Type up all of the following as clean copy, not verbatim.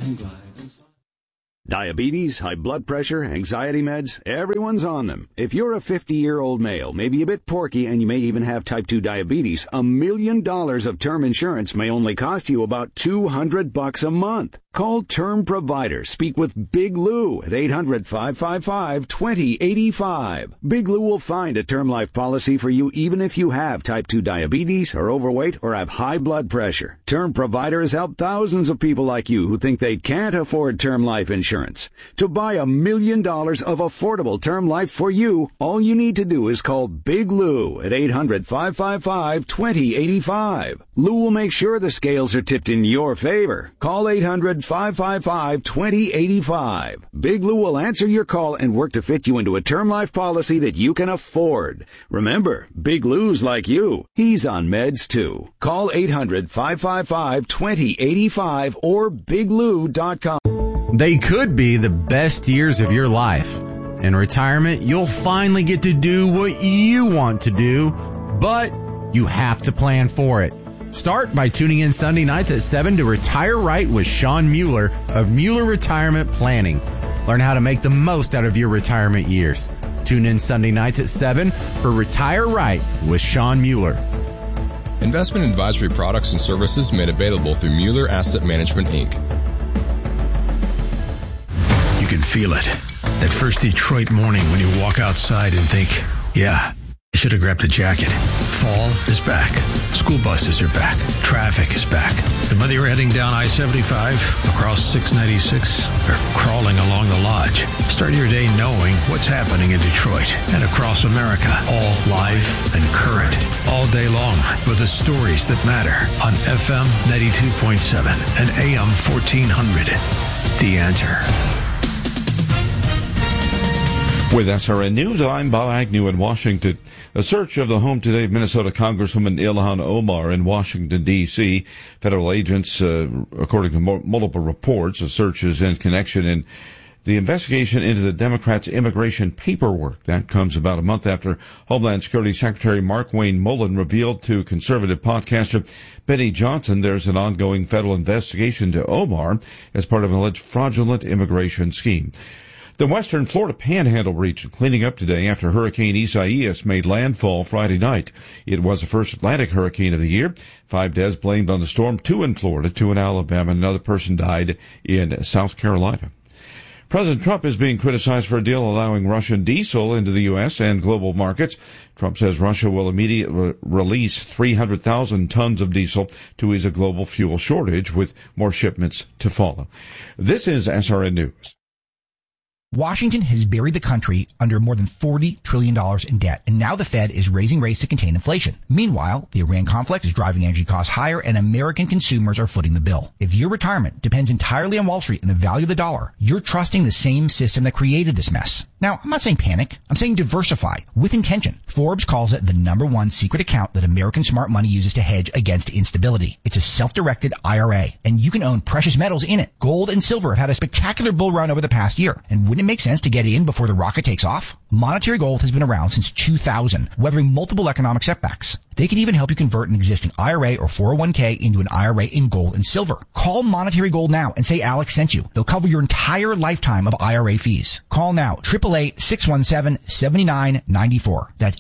and glide and slide. Diabetes, high blood pressure, anxiety meds, everyone's on them. If you're a 50-year-old male, maybe a bit porky, and you may even have type 2 diabetes, $1 million of term insurance may only cost you about $200 a month. Call Term Provider. Speak with Big Lou at 800-555-2085. Big Lou will find a term life policy for you even if you have type 2 diabetes, are overweight, or have high blood pressure. Term Provider has helped thousands of people like you who think they can't afford term life insurance. To buy $1 million of affordable term life for you, all you need to do is call Big Lou at 800-555-2085. Lou will make sure the scales are tipped in your favor. Call 800-555-2085. Big Lou will answer your call and work to fit you into a term life policy that you can afford. Remember, Big Lou's like you. He's on meds too. Call 800-555-2085 or biglou.com. They could be the best years of your life. In retirement, you'll finally get to do what you want to do, but you have to plan for it. Start by tuning in Sunday nights at 7 to Retire Right with Sean Mueller of Mueller Retirement Planning. Learn how to make the most out of your retirement years. Tune in Sunday nights at 7 for Retire Right with Sean Mueller. Investment advisory products and services made available through Mueller Asset Management, Inc. You can feel it. That first Detroit morning when you walk outside and think, yeah, I should have grabbed a jacket. Fall is back. School buses are back. Traffic is back. And whether you're heading down I-75, across 696, or crawling along the lodge, start your day knowing what's happening in Detroit and across America. All live and current. All day long with the stories that matter on FM 92.7 and AM 1400. The Answer. With SRN News, I'm Bob Agnew in Washington. A search of the home today of Minnesota Congresswoman Ilhan Omar in Washington, D.C. Federal agents, according to multiple reports, a search is in connection in the investigation into the Democrats' immigration paperwork. That comes about a month after Homeland Security Secretary Markwayne Mullin revealed to conservative podcaster Benny Johnson there's an ongoing federal investigation to Omar as part of an alleged fraudulent immigration scheme. The western Florida Panhandle region cleaning up today after Hurricane Isaias made landfall Friday night. It was the first Atlantic hurricane of the year. 5 deaths blamed on the storm, 2 in Florida, 2 in Alabama, and another person died in South Carolina. President Trump is being criticized for a deal allowing Russian diesel into the U.S. and global markets. Trump says Russia will immediately release 300,000 tons of diesel to ease a global fuel shortage, with more shipments to follow. This is SRN News. Washington has buried the country under more than $40 trillion in debt, and now the Fed is raising rates to contain inflation. Meanwhile, the Iran conflict is driving energy costs higher, and American consumers are footing the bill. If your retirement depends entirely on Wall Street and the value of the dollar, you're trusting the same system that created this mess. Now, I'm not saying panic. I'm saying diversify with intention. Forbes calls it the #1 secret account that American smart money uses to hedge against instability. It's a self-directed IRA, and you can own precious metals in it. Gold and silver have had a spectacular bull run over the past year, and wouldn't it make sense to get in before the rocket takes off? Monetary Gold has been around since 2000, weathering multiple economic setbacks. They can even help you convert an existing IRA or 401k into an IRA in gold and silver. Call Monetary Gold now and say Alex sent you. They'll cover your entire lifetime of IRA fees. Call now, 888-617-7994. That's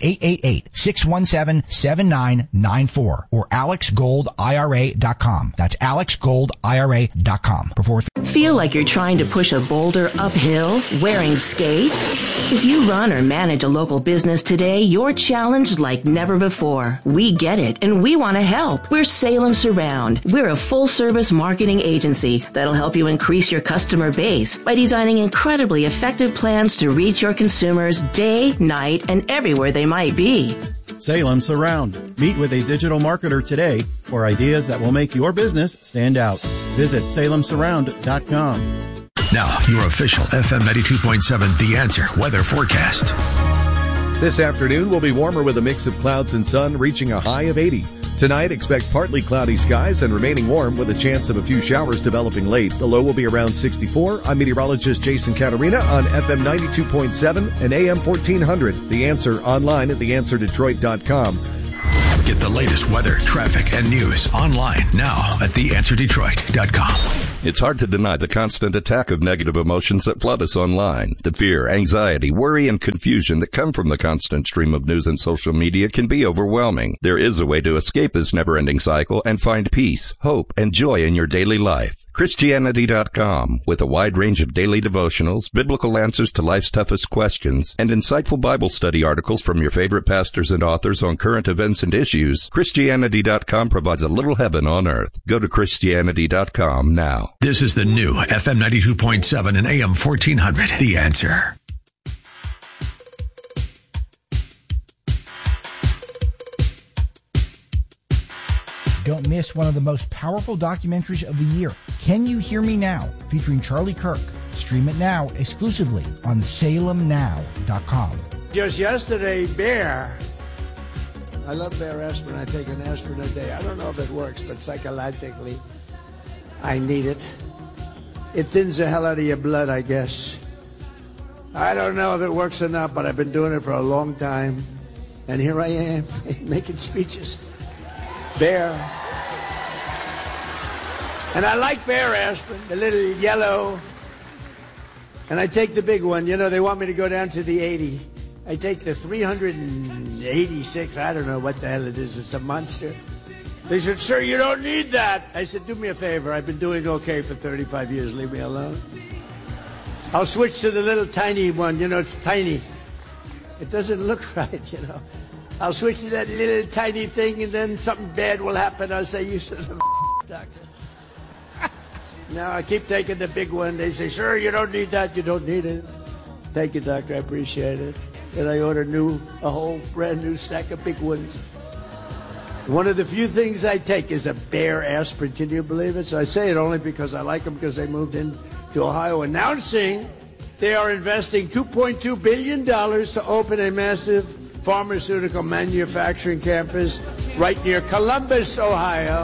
888-617-7994 or AlexGoldIRA.com. That's AlexGoldIRA.com. Feel like you're trying to push a boulder uphill wearing skates? If you run or manage a local business today, you're challenged like never before. We get it, and we want to help. We're Salem Surround. We're a full-service marketing agency that'll help you increase your customer base by designing incredibly effective plans to reach your consumers day, night, and everywhere they might be. Salem Surround. Meet with a digital marketer today for ideas that will make your business stand out. Visit salemsurround.com. Now, your official FM 92.7 The Answer weather forecast. This afternoon will be warmer with a mix of clouds and sun, reaching a high of 80. Tonight, expect partly cloudy skies and remaining warm with a chance of a few showers developing late. The low will be around 64. I'm meteorologist Jason Caterina on FM 92.7 and AM 1400. The Answer online at theanswerdetroit.com. Get the latest weather, traffic, and news online now at theanswerdetroit.com. It's hard to deny the constant attack of negative emotions that flood us online. The fear, anxiety, worry, and confusion that come from the constant stream of news and social media can be overwhelming. There is a way to escape this never-ending cycle and find peace, hope, and joy in your daily life. Christianity.com, with a wide range of daily devotionals, biblical answers to life's toughest questions, and insightful Bible study articles from your favorite pastors and authors on current events and issues, Christianity.com provides a little heaven on earth. Go to Christianity.com now. This is the new FM 92.7 and AM 1400. The Answer. Don't miss one of the most powerful documentaries of the year, Can You Hear Me Now, featuring Charlie Kirk. Stream it now exclusively on SalemNow.com. Just yesterday, Bear. I love Bear aspirin. I take an aspirin a day. I don't know if it works, but psychologically, I need it. It thins the hell out of your blood, I guess. I don't know if it works or not, but I've been doing it for a long time. And here I am, making speeches. Bear. And I like Bear aspirin, the little yellow. And I take the big one. You know, they want me to go down to the 80. I take the 386. I don't know what the hell it is. It's a monster. They said, sir, you don't need that. I said, do me a favor. I've been doing okay for 35 years. Leave me alone. I'll switch to the little tiny one. You know, it's tiny. It doesn't look right, you know. I'll switch to that little tiny thing, and then something bad will happen. I'll say, you should have doctor. Now I keep taking the big one. They say, sir, you don't need that. You don't need it. Thank you, doctor. I appreciate it. And I order a whole brand new stack of big ones. One of the few things I take is a Bear aspirin. Can you believe it? So I say it only because I like them, because they moved into Ohio, announcing they are investing $2.2 billion to open a massive pharmaceutical manufacturing campus right near Columbus, Ohio.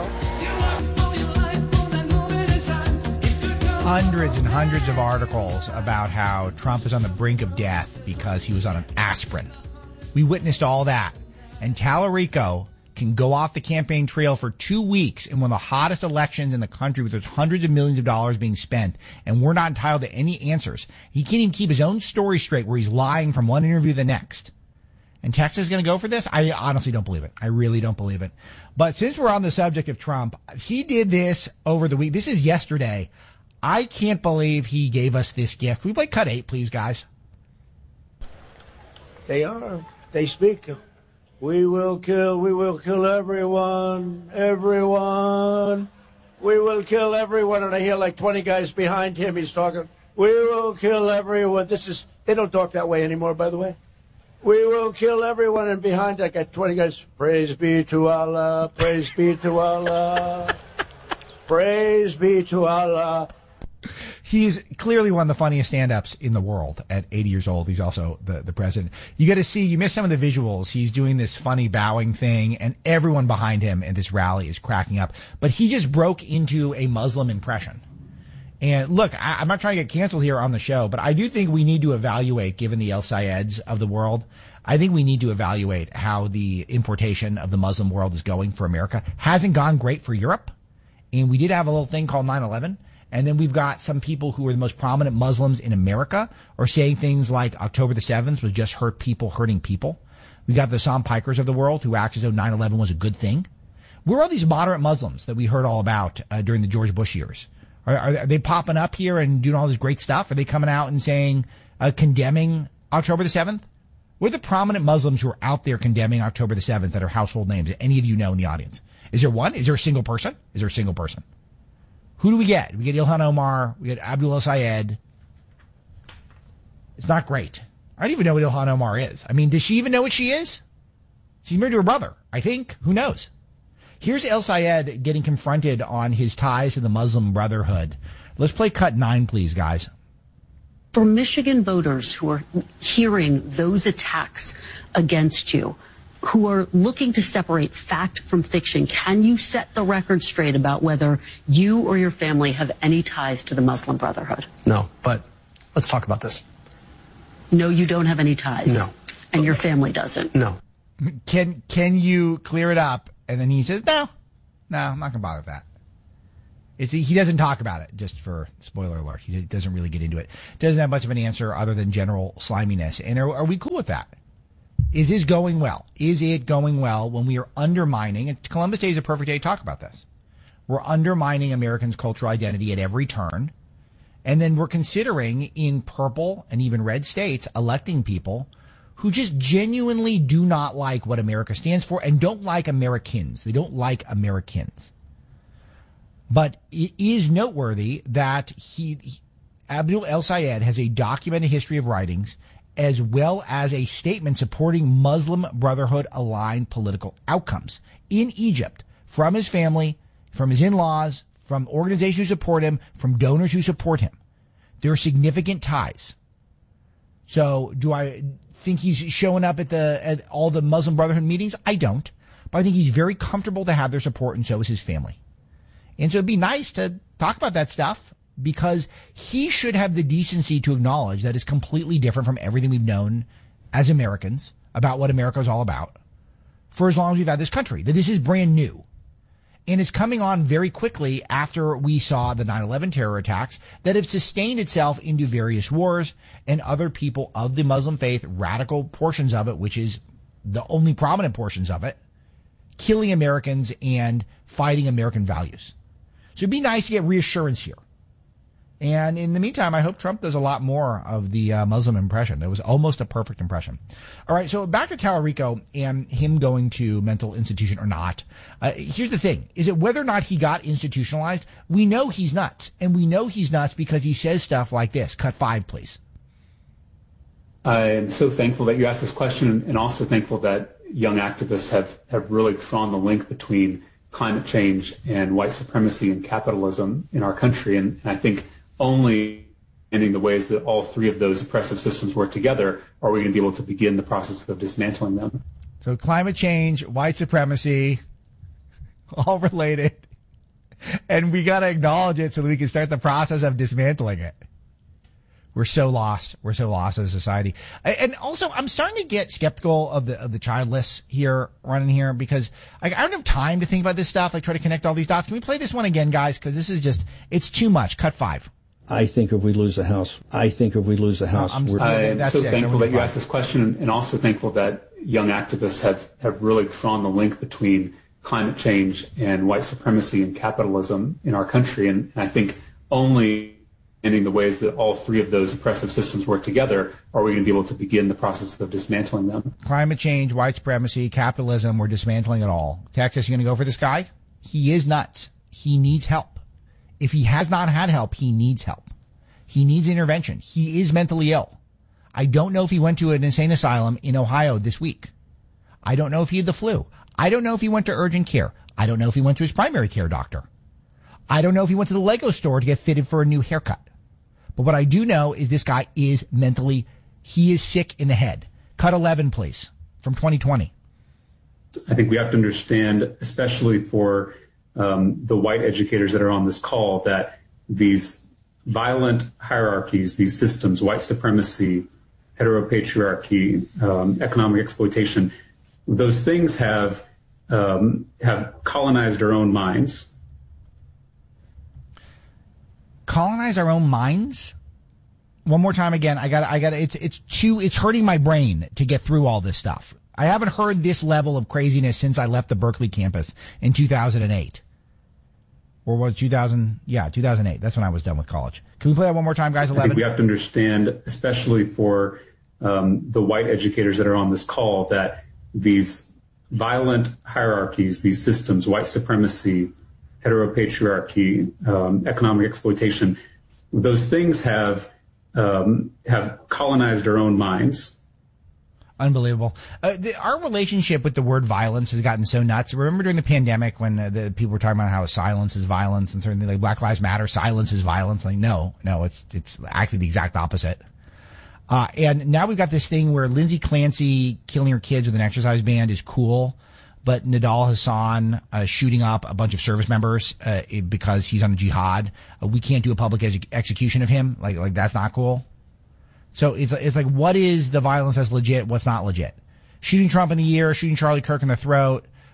Hundreds and hundreds of articles about how Trump is on the brink of death because he was on an aspirin. We witnessed all that. And Tallarico can go off the campaign trail for 2 weeks in one of the hottest elections in the country, with there's hundreds of millions of dollars being spent, and we're not entitled to any answers. He can't even keep his own story straight, where he's lying from one interview to the next. And Texas is going to go for this? I honestly don't believe it. I really don't believe it. But since we're on the subject of Trump, he did this over the week. This is yesterday. I can't believe he gave us this gift. Can we play cut 8, please, guys? They speak. We will kill everyone. We will kill everyone. And I hear like 20 guys behind him. He's talking, we will kill everyone. They don't talk that way anymore, by the way. We will kill everyone. And behind I got 20 guys. Praise be to Allah. Praise be to Allah. Praise be to Allah. He's clearly one of the funniest stand-ups in the world at 80 years old. He's also the president. You got to see, you miss some of the visuals. He's doing this funny bowing thing, and everyone behind him at this rally is cracking up. But he just broke into a Muslim impression. And look, I'm not trying to get canceled here on the show, but I do think we need to evaluate, given the El Sayeds of the world, I think we need to evaluate how the importation of the Muslim world is going for America. Hasn't gone great for Europe. And we did have a little thing called 9/11. And then we've got some people who are the most prominent Muslims in America are saying things like October the 7th was just hurting people. We got the Sam Pikers of the world who act as though 9/11 was a good thing. Where are these moderate Muslims that we heard all about during the George Bush years? Are they popping up here and doing all this great stuff? Are they coming out and saying, condemning October the 7th? What are the prominent Muslims who are out there condemning October the 7th that are household names that any of you know in the audience? Is there one? Is there a single person? Who do we get? We get Ilhan Omar. We get Abdul El-Sayed. It's not great. I don't even know what Ilhan Omar is. I mean, does she even know what she is? She's married to her brother, I think. Who knows? Here's El-Sayed getting confronted on his ties to the Muslim Brotherhood. Let's play cut 9, please, guys. For Michigan voters who are hearing those attacks against you, who are looking to separate fact from fiction, can you set the record straight about whether you or your family have any ties to the Muslim Brotherhood? No, but let's talk about this. No, you don't have any ties? No. And your family doesn't? No. Can you clear it up? And then he says, no, I'm not going to bother with that. He doesn't talk about it, just for spoiler alert. He doesn't really get into it. Doesn't have much of an answer other than general sliminess. And are we cool with that? Is this going well? Is it going well when we are undermining, and Columbus Day is a perfect day to talk about this. We're undermining Americans' cultural identity at every turn. And then we're considering in purple and even red states electing people who just genuinely do not like what America stands for and don't like Americans. They don't like Americans. But it is noteworthy that Abdul El-Sayed has a documented history of writings as well as a statement supporting Muslim Brotherhood-aligned political outcomes in Egypt from his family, from his in-laws, from organizations who support him, from donors who support him. There are significant ties. So do I think he's showing up at all the Muslim Brotherhood meetings? I don't. But I think he's very comfortable to have their support, and so is his family. And so it'd be nice to talk about that stuff because he should have the decency to acknowledge that it's completely different from everything we've known as Americans about what America is all about for as long as we've had this country, that this is brand new. And it's coming on very quickly after we saw the 9/11 terror attacks that have sustained itself into various wars and other people of the Muslim faith, radical portions of it, which is the only prominent portions of it, killing Americans and fighting American values. So it'd be nice to get reassurance here. And in the meantime, I hope Trump does a lot more of the Muslim impression. It was almost a perfect impression. All right, so back to Tallarico and him going to mental institution or not. Here's the thing. Is it whether or not he got institutionalized? We know he's nuts. And we know he's nuts because he says stuff like this. Cut 5, please. I am so thankful that you asked this question and also thankful that young activists have really drawn the link between climate change and white supremacy and capitalism in our country. And I think only in the ways that all three of those oppressive systems work together are we going to be able to begin the process of dismantling them. So climate change, white supremacy, all related. And we got to acknowledge it so that we can start the process of dismantling it. We're so lost. We're so lost as a society. And also, I'm starting to get skeptical of the childless here, running here, because I don't have time to think about this stuff, like try to connect all these dots. Can we play this one again, guys? Because this is just, it's too much. Cut 5. I think if we lose the House, I'm so thankful that you asked this question and also thankful that young activists have really drawn the link between climate change and white supremacy and capitalism in our country. And I think only in the ways that all three of those oppressive systems work together are we going to be able to begin the process of dismantling them. Climate change, white supremacy, capitalism, we're dismantling it all. Texas, you going to go for this guy? He is nuts. He needs help. If he has not had help, he needs help. He needs intervention. He is mentally ill. I don't know if he went to an insane asylum in Ohio this week. I don't know if he had the flu. I don't know if he went to urgent care. I don't know if he went to his primary care doctor. I don't know if he went to the Lego store to get fitted for a new haircut. But what I do know is this guy is he is sick in the head. Cut 11, please, from 2020. I think we have to understand, especially for the white educators that are on this call, that these violent hierarchies, these systems, white supremacy, heteropatriarchy, economic exploitation, those things have colonized our own minds. Colonize our own minds? One more time again. I got it's hurting my brain to get through all this stuff. I haven't heard this level of craziness since I left the Berkeley campus in 2008. Or was 2000? Yeah, 2008. That's when I was done with college. Can we play that one more time, guys? 11. I think we have to understand, especially for the white educators that are on this call, that these violent hierarchies, these systems, white supremacy, heteropatriarchy, economic exploitation, those things have colonized our own minds. Unbelievable. Our relationship with the word violence has gotten so nuts. Remember during the pandemic when the people were talking about how silence is violence and certain things like Black Lives Matter, silence is violence. Like, no, it's actually the exact opposite. And now we've got this thing where Lindsay Clancy killing her kids with an exercise band is cool, but Nidal Hassan shooting up a bunch of service members because he's on a jihad, we can't do a public execution of him. Like that's not cool. So it's like, what is the violence that's legit? What's not legit? Shooting Trump in the ear, shooting Charlie Kirk in the throat,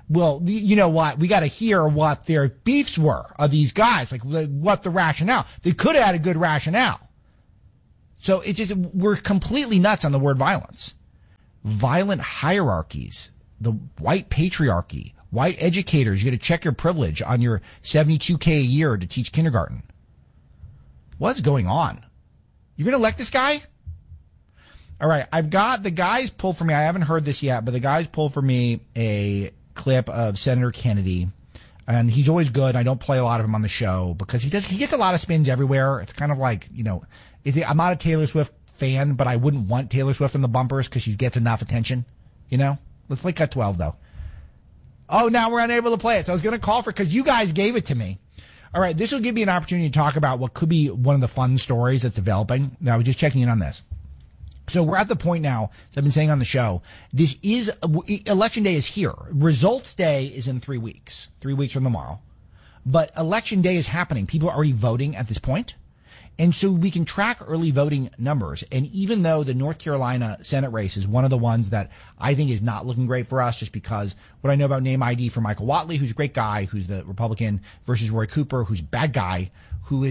well, you know what? We got to hear what their beefs were of these guys, like what the rationale. They could have had a good rationale. So it just, we're completely nuts on the word violence. Violent hierarchies, the white patriarchy, white educators, you got to check your privilege on your $72K a year to teach kindergarten. What's going on? You're going to elect this guy? All right, I've got the guys pulled for me. I haven't heard this yet, but the guys pulled for me a clip of Senator Kennedy, and he's always good. I don't play a lot of him on the show because he gets a lot of spins everywhere. It's kind of like, you know, I'm not a Taylor Swift fan, but I wouldn't want Taylor Swift in the bumpers because she gets enough attention, you know? Let's play cut 12 though. Oh, now we're unable to play it. So I was going to call for it because you guys gave it to me. All right, this will give me an opportunity to talk about what could be one of the fun stories that's developing. Now, I was just checking in on this. So we're at the point now, as I've been saying on the show, Election Day is here. Results Day is in 3 weeks, 3 weeks from tomorrow. But Election Day is happening. People are already voting at this point. And so we can track early voting numbers. And even though the North Carolina Senate race is one of the ones that I think is not looking great for us, just because what I know about name ID for Michael Whatley, who's a great guy, who's the Republican, versus Roy Cooper, who's a bad guy, I'm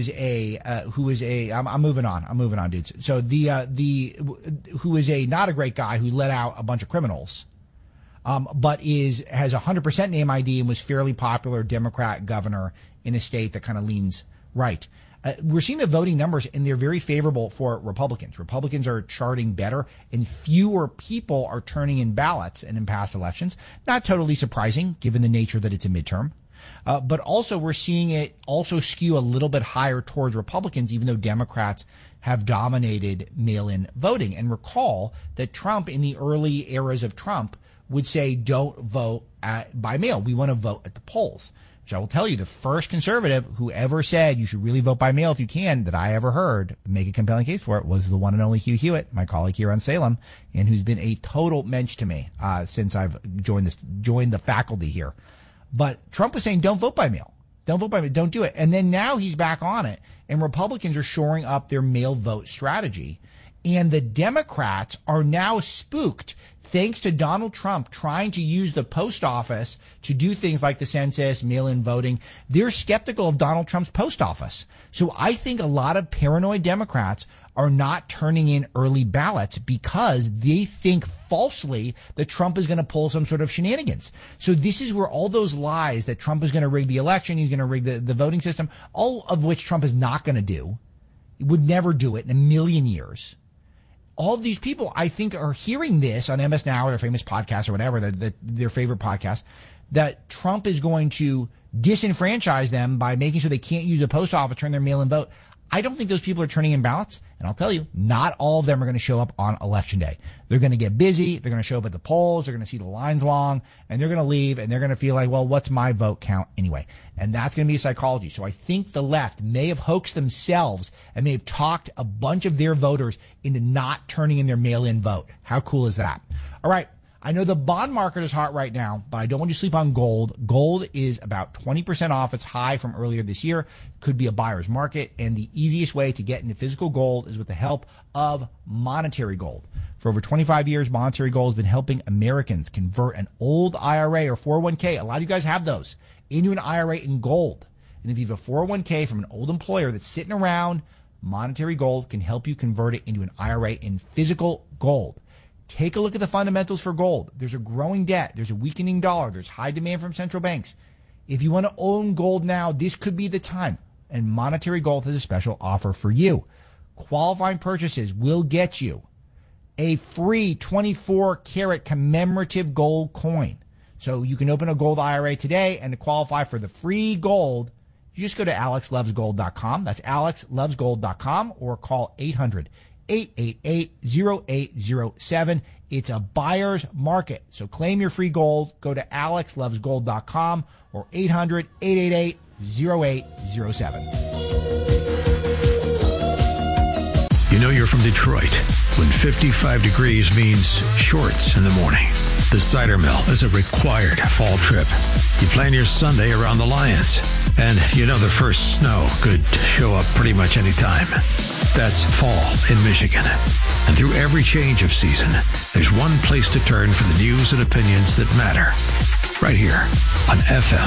moving on, dudes. So who is not a great guy who let out a bunch of criminals, but has 100% name ID and was fairly popular Democrat governor in a state that kind of leans right. We're seeing the voting numbers, and they're very favorable for Republicans. Republicans are charting better, and fewer people are turning in ballots than in past elections. Not totally surprising, given the nature that it's a midterm. But also we're seeing it also skew a little bit higher towards Republicans, even though Democrats have dominated mail-in voting. And recall that Trump, in the early eras of Trump, would say, don't vote by mail. We want to vote at the polls. Which I will tell you, the first conservative who ever said you should really vote by mail if you can, that I ever heard make a compelling case for it, was the one and only Hugh Hewitt, my colleague here on Salem, and who's been a total mensch to me since I've joined the faculty here. But Trump was saying, don't vote by mail. Don't vote by mail. Don't do it. And then now he's back on it, and Republicans are shoring up their mail vote strategy. And the Democrats are now spooked, thanks to Donald Trump trying to use the post office to do things like the census, mail-in voting. They're skeptical of Donald Trump's post office. So I think a lot of paranoid Democrats are not turning in early ballots because they think falsely that Trump is going to pull some sort of shenanigans. So this is where all those lies that Trump is going to rig the election, he's going to rig the voting system, all of which Trump is not going to do, would never do it in a million years. All of these people, I think, are hearing this on MS Now or their famous podcast or whatever, their favorite podcast, that Trump is going to disenfranchise them by making sure they can't use the post office, turn their mail-in vote. I don't think those people are turning in ballots. And I'll tell you, not all of them are going to show up on Election Day. They're going to get busy. They're going to show up at the polls. They're going to see the lines long, and they're going to leave, and they're going to feel like, well, what's my vote count anyway? And that's going to be psychology. So I think the left may have hoaxed themselves and may have talked a bunch of their voters into not turning in their mail-in vote. How cool is that? All right. I know the bond market is hot right now, but I don't want you to sleep on gold. Gold is about 20% off its high from earlier this year. Could be a buyer's market, and the easiest way to get into physical gold is with the help of Monetary Gold. For over 25 years, Monetary Gold has been helping Americans convert an old IRA or 401k. A lot of you guys have those into an IRA in gold. And if you have a 401k from an old employer that's sitting around, Monetary Gold can help you convert it into an IRA in physical gold. Take a look at the fundamentals for gold. There's a growing debt. There's a weakening dollar. There's high demand from central banks. If you want to own gold now, this could be the time. And Monetary Gold has a special offer for you. Qualifying purchases will get you a free 24-karat commemorative gold coin. So you can open a gold IRA today, and to qualify for the free gold, you just go to alexlovesgold.com. That's alexlovesgold.com, or call 800-888-0807. It's a buyer's market. So claim your free gold. Go to alexlovesgold.com or 800-888-0807. You know you're from Detroit when 55 degrees means shorts in the morning. The Cider Mill is a required fall trip. You plan your Sunday around the Lions. And you know the first snow could show up pretty much any time. That's fall in Michigan. And through every change of season, there's one place to turn for the news and opinions that matter. right here on FM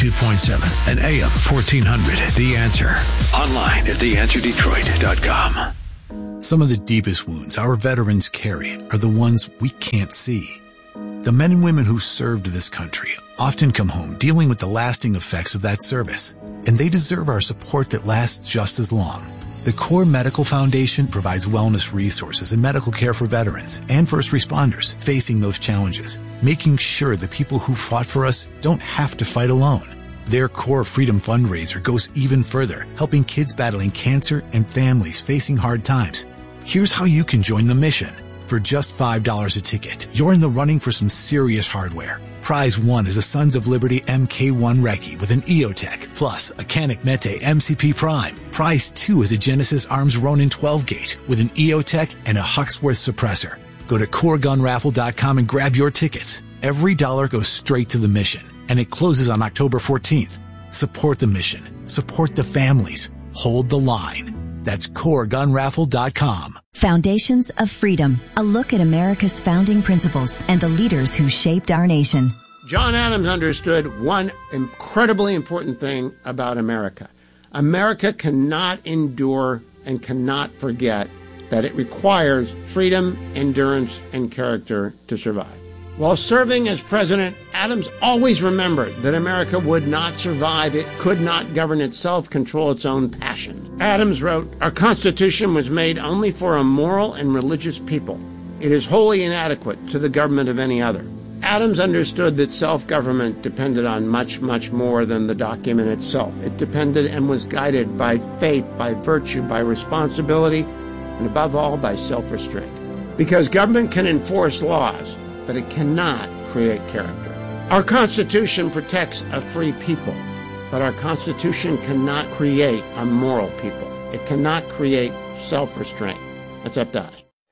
92.7 and AM 1400. The Answer. Online at theanswerdetroit.com. Some of the deepest wounds our veterans carry are the ones we can't see. The men and women who served this country often come home dealing with the lasting effects of that service, and they deserve our support that lasts just as long. The Core Medical Foundation provides wellness resources and medical care for veterans and first responders facing those challenges, making sure the people who fought for us don't have to fight alone. Their Core Freedom fundraiser goes even further, helping kids battling cancer and families facing hard times. Here's how you can join the mission. For just $5 a ticket, you're in the running for some serious hardware. Prize 1 is a Sons of Liberty MK1 Recce with an EOTech, plus a Canik Mete MCP Prime. Prize 2 is a Genesis Arms Ronin 12-gauge with an EOTech and a Huxworth suppressor. Go to CoreGunRaffle.com and grab your tickets. Every dollar goes straight to the mission, and it closes on October 14th. Support the mission. Support the families. Hold the line. That's CoreGunRaffle.com. Foundations of Freedom, a look at America's founding principles and the leaders who shaped our nation. John Adams understood one incredibly important thing about America. America cannot endure and cannot forget that it requires freedom, endurance, and character to survive. While serving as president, Adams always remembered that America would not survive. It could not govern itself, control its own passions. Adams wrote, "Our Constitution was made only for a moral and religious people. It is wholly inadequate to the government of any other." Adams understood that self-government depended on much, much more than the document itself. It depended and was guided by faith, by virtue, by responsibility, and above all, by self-restraint. Because government can enforce laws, but it cannot create character. Our Constitution protects a free people, but our Constitution cannot create a moral people. It cannot create self-restraint. That's up to us.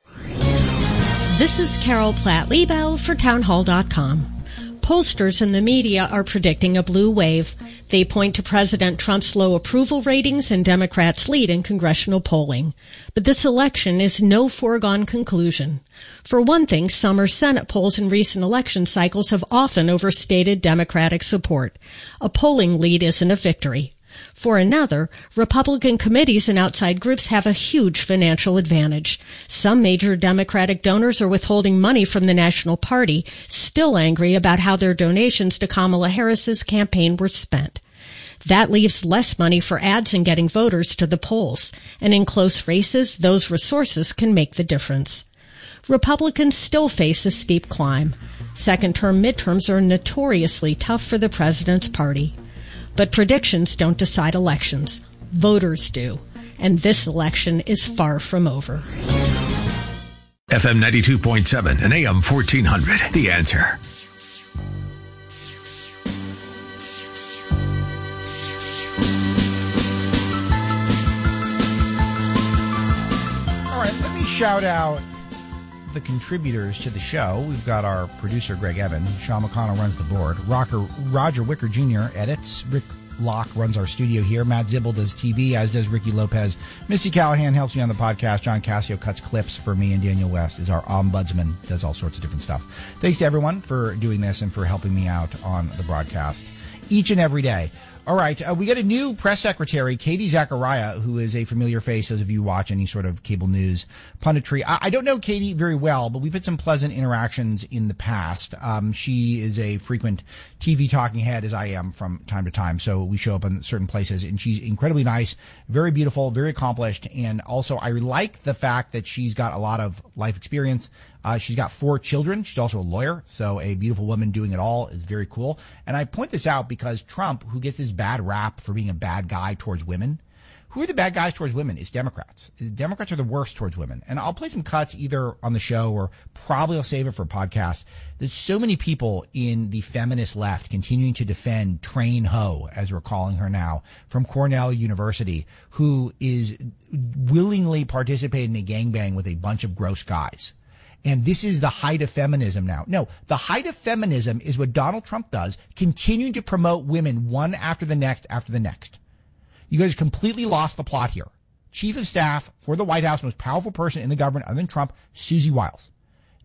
This is Carol Platt-Liebau for Townhall.com. Pollsters and the media are predicting a blue wave. They point to President Trump's low approval ratings and Democrats' lead in congressional polling. But this election is no foregone conclusion. For one thing, summer Senate polls in recent election cycles have often overstated Democratic support. A polling lead isn't a victory. For another, Republican committees and outside groups have a huge financial advantage. Some major Democratic donors are withholding money from the national party, still angry about how their donations to Kamala Harris's campaign were spent. That leaves less money for ads and getting voters to the polls. And in close races, those resources can make the difference. Republicans still face a steep climb. Second-term midterms are notoriously tough for the president's party. But predictions don't decide elections. Voters do. And this election is far from over. FM 92.7 and AM 1400. The Answer. All right, let me shout out the contributors to the show. We've got our producer, Greg Evan. Sean McConnell runs the board. Roger Wicker Jr. edits. Rick Locke runs our studio here. Matt Zibble does TV, as does Ricky Lopez. Missy Callahan helps me on the podcast. John Cassio cuts clips for me, and Daniel West is our ombudsman, does all sorts of different stuff. Thanks to everyone for doing this and for helping me out on the broadcast each and every day. All right, we got a new press secretary, Katie Zachariah, who is a familiar face, those of you who watch any sort of cable news punditry. I don't know Katie very well, but we've had some pleasant interactions in the past. She is a frequent TV talking head, as I am from time to time, so we show up in certain places, and she's incredibly nice, very beautiful, very accomplished, and also I like the fact that she's got a lot of life experience. She's got 4 children. She's also a lawyer, so a beautiful woman doing it all is very cool. And I point this out because Trump, who gets this bad rap for being a bad guy towards women, who are the bad guys towards women? It's Democrats. Democrats are the worst towards women. And I'll play some cuts either on the show or probably I'll save it for a podcast. There's so many people in the feminist left continuing to defend Train Ho, as we're calling her now, from Cornell University, who is willingly participating in a gangbang with a bunch of gross guys. And this is the height of feminism now. No, the height of feminism is what Donald Trump does, continuing to promote women one after the next after the next. You guys completely lost the plot here. Chief of Staff for the White House, most powerful person in the government other than Trump, Susie Wiles.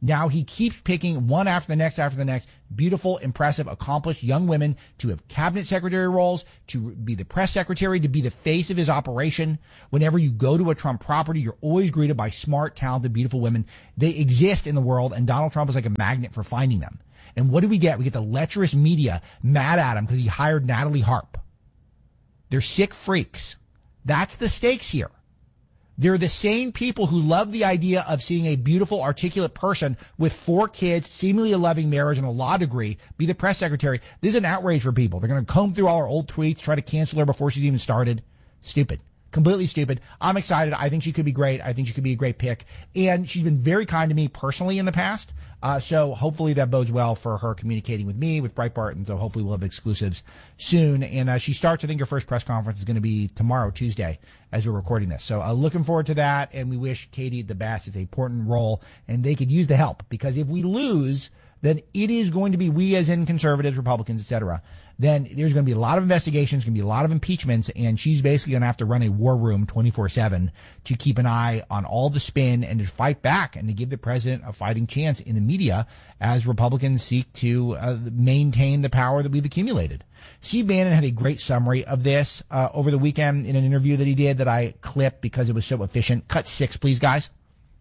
Now he keeps picking one after the next, beautiful, impressive, accomplished young women to have cabinet secretary roles, to be the press secretary, to be the face of his operation. Whenever you go to a Trump property, you're always greeted by smart, talented, beautiful women. They exist in the world, and Donald Trump is like a magnet for finding them. And what do we get? We get the lecherous media mad at him because he hired Natalie Harp. They're sick freaks. That's the stakes here. They're the same people who love the idea of seeing a beautiful, articulate person with 4 kids, seemingly a loving marriage and a law degree be the press secretary. This is an outrage for people. They're going to comb through all our old tweets, try to cancel her before she's even started. Stupid. Completely stupid. I'm excited. I think she could be great. I think she could be a great pick. And she's been very kind to me personally in the past. So hopefully that bodes well for her communicating with me, with Breitbart. And so hopefully we'll have exclusives soon. And she starts, I think her first press conference is going to be tomorrow, Tuesday, as we're recording this. So looking forward to that. And we wish Katie the best. It's an important role and they could use the help, because if we lose, then it is going to be, we as in conservatives, Republicans, etc., then there's going to be a lot of investigations, going to be a lot of impeachments, and she's basically going to have to run a war room 24/7 to keep an eye on all the spin and to fight back and to give the president a fighting chance in the media as Republicans seek to maintain the power that we've accumulated. Steve Bannon had a great summary of this over the weekend in an interview that he did that I clipped because it was so efficient. Cut 6, please, guys.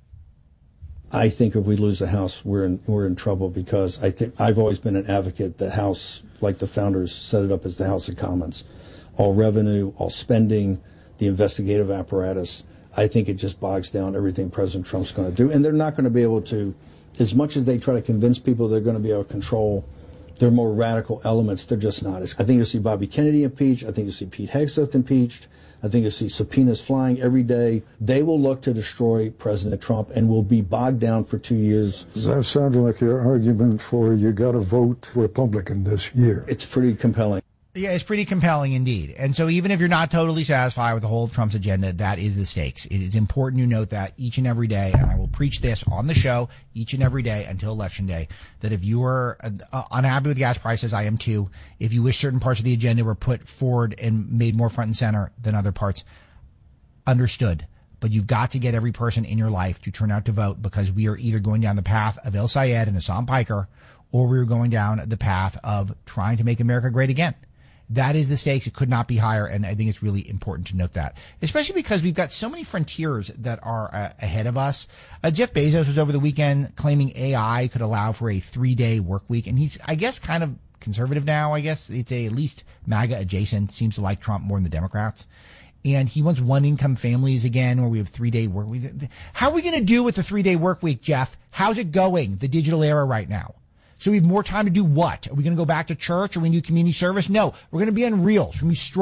I think if we lose the House, we're in trouble, because I think I've always been an advocate that House, like the founders, set it up as the House of Commons. All revenue, all spending, the investigative apparatus. I think it just bogs down everything President Trump's going to do. And they're not going to be able to, as much as they try to convince people they're going to be able to control their more radical elements, they're just not. I think you'll see Bobby Kennedy impeached. I think you'll see Pete Hegseth impeached. I think you'll see subpoenas flying every day. They will look to destroy President Trump and will be bogged down for 2 years. That sounded like your argument for you got to vote Republican this year. It's pretty compelling. Yeah, it's pretty compelling indeed. And so even if you're not totally satisfied with the whole Trump's agenda, that is the stakes. It is important you note that each and every day, and I will preach this on the show each and every day until Election Day, that if you are unhappy with gas prices, I am too. If you wish certain parts of the agenda were put forward and made more front and center than other parts, understood. But you've got to get every person in your life to turn out to vote, because we are either going down the path of El Sayed and Hassan Piker, or we're going down the path of trying to make America great again. That is the stakes. It could not be higher, and I think it's really important to note that, especially because we've got so many frontiers that are ahead of us. Jeff Bezos was over the weekend claiming AI could allow for a 3-day work week, and he's, I guess, kind of conservative now. I guess it's at least MAGA adjacent, seems to like Trump more than the Democrats. And he wants 1-income families again, where we have 3-day work week. How are we going to do with the 3-day work week, Jeff? How's it going, the digital era right now? So we have more time to do what? Are we going to go back to church? Are we going to do community service? No. We're going to be on Reels. We're going to be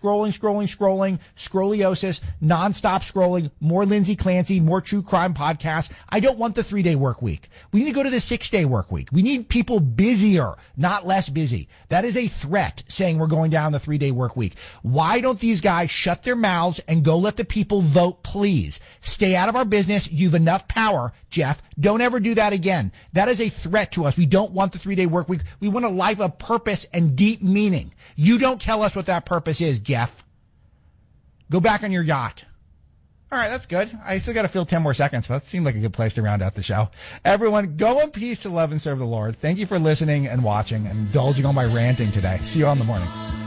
scrolling, scoliosis, nonstop scrolling, more Lindsay Clancy, more true crime podcasts. I don't want the 3-day work week. We need to go to the 6-day work week. We need people busier, not less busy. That is a threat, saying we're going down the 3-day work week. Why don't these guys shut their mouths and go let the people vote, please? Stay out of our business. You've enough power, Jeff. Don't ever do that again. That is a threat to us. We don't want the 3-day work week. We want a life of purpose and deep meaning. You don't tell us what that purpose is, Jeff. Go back on your yacht. All right, that's good. I still got to fill 10 more seconds, but that seemed like a good place to round out the show. Everyone, go in peace to love and serve the Lord. Thank you for listening and watching and indulging on my ranting today. See you all in the morning.